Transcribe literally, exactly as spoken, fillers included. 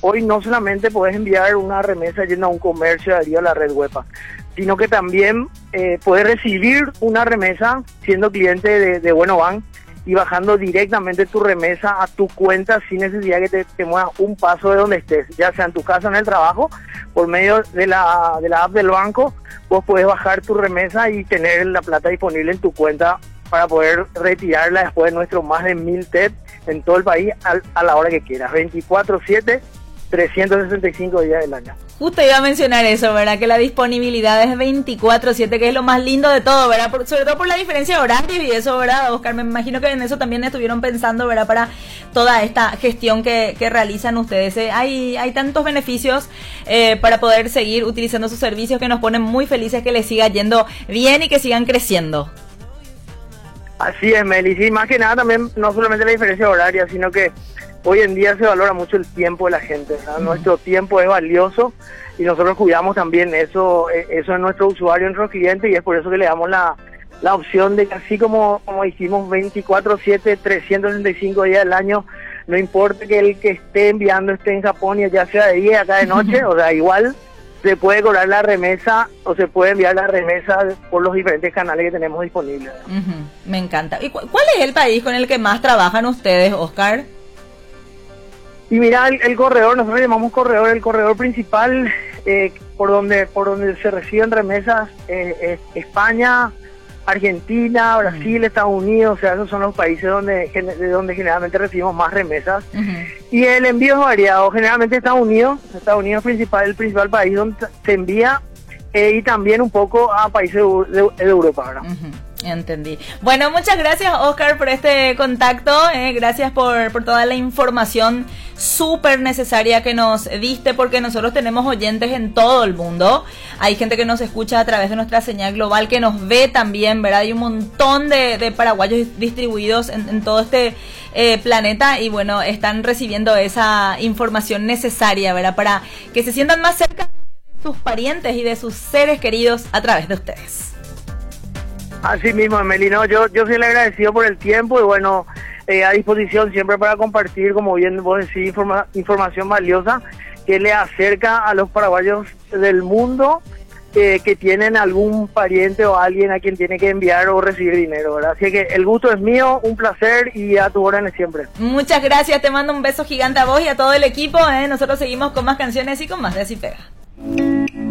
hoy no solamente podés enviar una remesa yendo a un comercio adherido a la red Huepa, sino que también eh, puedes recibir una remesa siendo cliente de, de Buenobank y bajando directamente tu remesa a tu cuenta sin necesidad que te, te muevas un paso de donde estés, ya sea en tu casa o en el trabajo, por medio de la, de la app del banco, vos podés bajar tu remesa y tener la plata disponible en tu cuenta para poder retirarla después de nuestros más de mil T E D en todo el país a, a la hora que quieras, veinticuatro siete, trescientos sesenta y cinco días del año. Justo iba a mencionar eso, ¿verdad? Que la disponibilidad es veinticuatro siete, que es lo más lindo de todo, ¿verdad? Por, sobre todo por la diferencia de horarios y eso, ¿verdad, Oscar? Me imagino que en eso también estuvieron pensando, ¿verdad? Para toda esta gestión que, que realizan ustedes. ¿eh? Hay, hay tantos beneficios eh, para poder seguir utilizando sus servicios que nos ponen muy felices que les siga yendo bien y que sigan creciendo. Así es, Meli. Sí, más que nada también, no solamente la diferencia horaria, sino que hoy en día se valora mucho el tiempo de la gente, ¿verdad? Uh-huh. Nuestro tiempo es valioso y nosotros cuidamos también eso eso en nuestro usuario, en nuestros clientes, y es por eso que le damos la, la opción de que así como, como hicimos veinticuatro siete, trescientos sesenta y cinco días del año, no importa que el que esté enviando esté en Japón y ya sea de día acá de noche, o sea, igual se puede cobrar la remesa o se puede enviar la remesa por los diferentes canales que tenemos disponibles. Uh-huh. Me encanta. ¿Y cu- cuál es el país con el que más trabajan ustedes, Oscar? Y mira, el, el corredor, nosotros llamamos corredor, el corredor principal eh, por donde por donde se reciben remesas, eh, eh, España, Argentina, Brasil, uh-huh. Estados Unidos, o sea, esos son los países donde de donde generalmente recibimos más remesas. Uh-huh. Y el envío es variado, generalmente Estados Unidos, Estados Unidos es principal, el principal país donde se envía, eh, y también un poco a países de, de, de Europa, ¿verdad? Uh-huh. Entendí. Bueno, muchas gracias, Oscar, por este contacto, eh, gracias por, por toda la información súper necesaria que nos diste, porque nosotros tenemos oyentes en todo el mundo, hay gente que nos escucha a través de nuestra señal global, que nos ve también, ¿verdad? Hay un montón de, de paraguayos distribuidos en, en todo este eh, planeta y bueno, están recibiendo esa información necesaria, ¿verdad? Para que se sientan más cerca de sus parientes y de sus seres queridos a través de ustedes. Así mismo, Melino, yo yo soy el agradecido por el tiempo y bueno, eh, a disposición siempre para compartir, como bien vos decís, informa, información valiosa que le acerca a los paraguayos del mundo eh, que tienen algún pariente o alguien a quien tiene que enviar o recibir dinero, ¿verdad? Así que el gusto es mío, un placer y a tu órdenes siempre. Muchas gracias, te mando un beso gigante a vos y a todo el equipo, ¿eh? Nosotros seguimos con más canciones y con más de Así Pega.